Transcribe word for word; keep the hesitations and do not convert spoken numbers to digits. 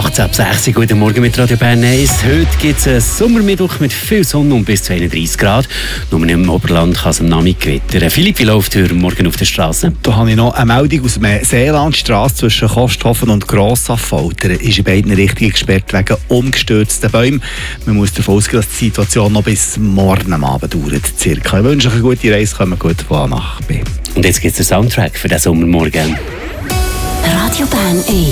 achtzehn ab sechs. Guten Morgen mit Radio Bern eins. Heute gibt es einen Sommermittwoch mit viel Sonne und bis zu einunddreissig Grad. Nur im Oberland kann es am Nachmittag gewittern. Philipp, wie läuft heute Morgen auf der Straße? Da habe ich noch eine Meldung aus dem Seeland. Die Strasse zwischen Kosthofen und Grossaffoltern ist in beiden Richtungen gesperrt wegen umgestürzten Bäumen. Man muss davon ausgehen, dass die Situation noch bis morgen am Abend dauert. Circa. Ich wünsche euch eine gute Reise, kommen gut von A nach B. Und jetzt gibt es den Soundtrack für diesen Sommermorgen. Radio Bern eins.